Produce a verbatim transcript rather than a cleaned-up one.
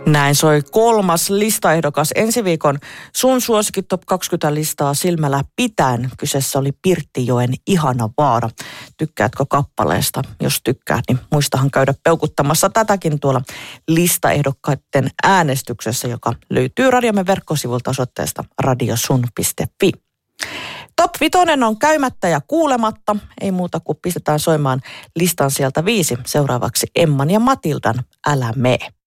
Näin soi kolmas listaehdokas ensi viikon Sun suosikit Top kaksikymmentä listaa silmällä pitäen. Kyseessä oli Pirttijoen Ihana vaara. Tykkäätkö kappaleesta? Jos tykkäät, niin muistahan käydä peukuttamassa tätäkin tuolla listaehdokkaiden äänestyksessä, joka löytyy radiomme verkkosivulta osoitteesta radiosun piste fi. Top vitonen on käymättä ja kuulematta. Ei muuta kuin pistetään soimaan listan sieltä viisi. Seuraavaksi Emman ja Matildan Älä mee.